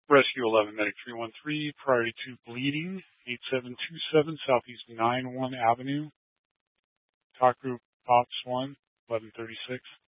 Rescue 11, Medic 313, priority to bleeding, 8727 Southeast 91 Avenue. Talk group Ops 1, 1136.